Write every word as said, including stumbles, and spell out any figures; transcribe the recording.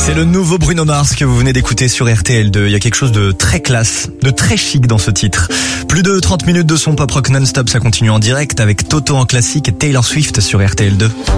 C'est le nouveau Bruno Mars que vous venez d'écouter sur R T L deux. Il y a quelque chose de très classe, de très chic dans ce titre. Plus de trente minutes de son pop rock non-stop, ça continue en direct avec Toto en classique et Taylor Swift sur R T L deux.